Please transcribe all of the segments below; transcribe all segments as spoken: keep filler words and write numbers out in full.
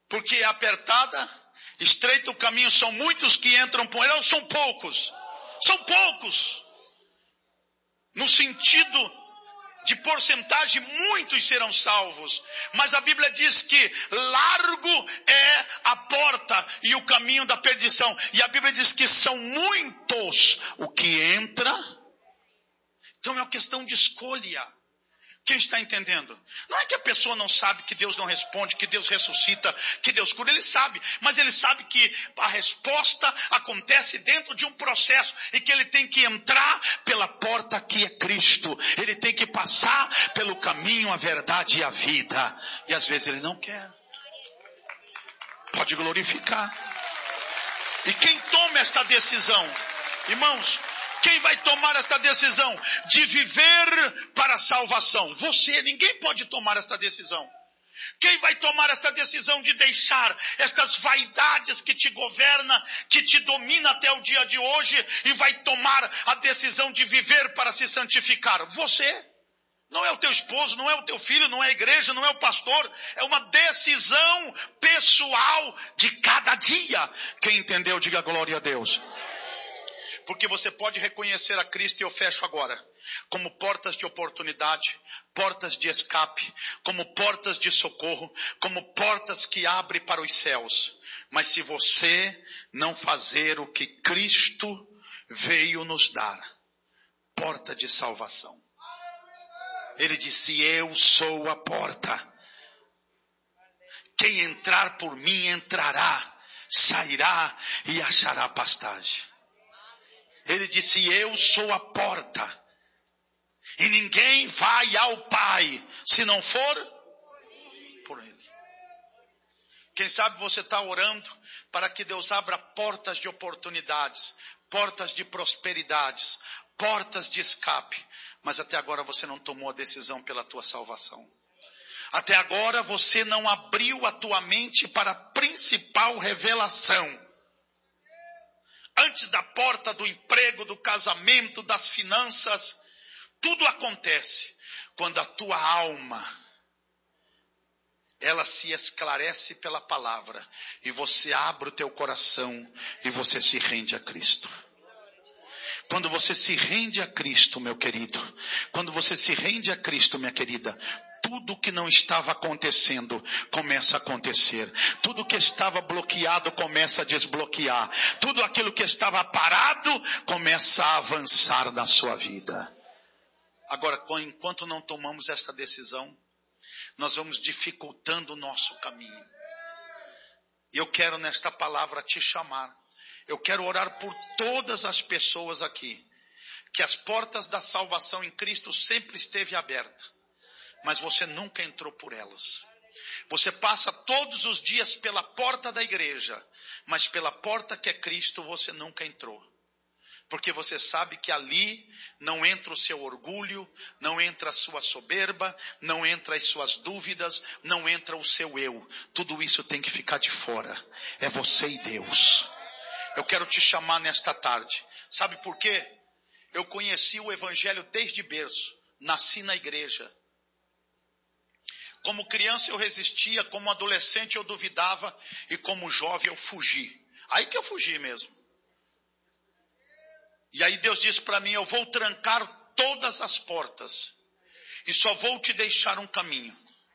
Porque é apertada, estreito o caminho, são muitos que entram por ela, ou são poucos? São poucos. No sentido de porcentagem, muitos serão salvos. Mas a Bíblia diz que largo é a porta e o caminho da perdição. E a Bíblia diz que são muitos o que entra. Então é uma questão de escolha. Quem está entendendo? Não é que a pessoa não sabe que Deus não responde, que Deus ressuscita, que Deus cura. Ele sabe, mas ele sabe que a resposta acontece dentro de um processo e que ele tem que entrar pela porta que é Cristo. Ele tem que passar pelo caminho, a verdade e a vida. E às vezes ele não quer. Pode glorificar. E quem toma esta decisão? Irmãos, quem vai tomar esta decisão de viver para a salvação? Você, ninguém pode tomar esta decisão. Quem vai tomar esta decisão de deixar estas vaidades que te governam, que te domina até o dia de hoje, e vai tomar a decisão de viver para se santificar? Você. Não é o teu esposo, não é o teu filho, não é a igreja, não é o pastor. É uma decisão pessoal de cada dia. Quem entendeu, diga glória a Deus. Porque você pode reconhecer a Cristo, e eu fecho agora, como portas de oportunidade, portas de escape, como portas de socorro, como portas que abrem para os céus. Mas se você não fazer o que Cristo veio nos dar, porta de salvação. Ele disse: eu sou a porta. Quem entrar por mim entrará, sairá e achará pastagem. Ele disse: eu sou a porta. E ninguém vai ao Pai se não for por Ele. Quem sabe você está orando para que Deus abra portas de oportunidades, portas de prosperidades, portas de escape. Mas até agora você não tomou a decisão pela tua salvação. Até agora você não abriu a tua mente para a principal revelação. Antes da porta do emprego, do casamento, das finanças, tudo acontece quando a tua alma, ela se esclarece pela palavra e você abre o teu coração e você se rende a Cristo. Quando você se rende a Cristo, meu querido, quando você se rende a Cristo, minha querida, tudo que não estava acontecendo começa a acontecer. Tudo que estava bloqueado começa a desbloquear. Tudo aquilo que estava parado começa a avançar na sua vida. Agora, enquanto não tomamos esta decisão, nós vamos dificultando o nosso caminho. E eu quero nesta palavra te chamar. Eu quero orar por todas as pessoas aqui, que as portas da salvação em Cristo sempre esteve aberta, mas você nunca entrou por elas. Você passa todos os dias pela porta da igreja, mas pela porta que é Cristo você nunca entrou. Porque você sabe que ali não entra o seu orgulho, não entra a sua soberba, não entra as suas dúvidas, não entra o seu eu. Tudo isso tem que ficar de fora. É você e Deus. Eu quero te chamar nesta tarde. Sabe por quê? Eu conheci o evangelho desde berço. Nasci na igreja. Como criança eu resistia, como adolescente eu duvidava e como jovem eu fugi. Aí que eu fugi mesmo. E aí Deus disse para mim: eu vou trancar todas as portas e só vou te deixar um caminho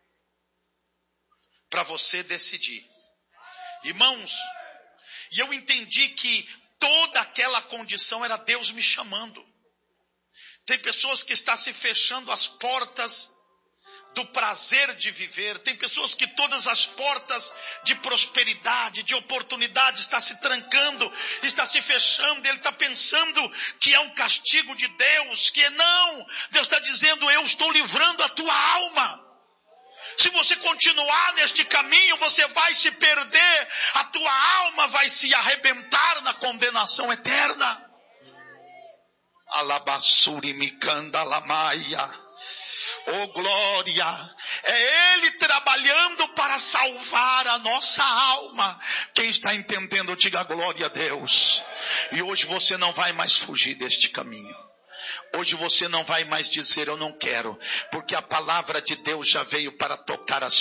para você decidir. Irmãos, e eu entendi que toda aquela condição era Deus me chamando. Tem pessoas que estão se fechando as portas do prazer de viver. Tem pessoas que todas as portas de prosperidade, de oportunidade está se trancando, está se fechando. Ele está pensando que é um castigo de Deus, que não. Deus está dizendo: eu estou livrando a tua alma. Se você continuar neste caminho, você vai se perder. A tua alma vai se arrebentar na condenação eterna. Alabassuri mikanda lamaia. Oh glória, é Ele trabalhando para salvar a nossa alma. Quem está entendendo, diga glória a Deus. E hoje você não vai mais fugir deste caminho. Hoje você não vai mais dizer: eu não quero, porque a palavra de Deus já veio para tocar a